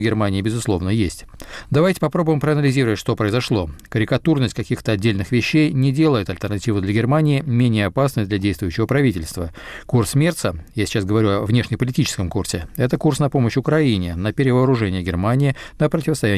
Германии, безусловно, есть. Давайте попробуем проанализировать, что произошло. Карикатурность каких-то отдельных вещей не делает альтернативу для Германии менее опасной для действующего правительства. Курс Мерца, я сейчас говорю о внешнеполитическом курсе, это курс на помощь Украине, на перевооружение Германии, на противостояние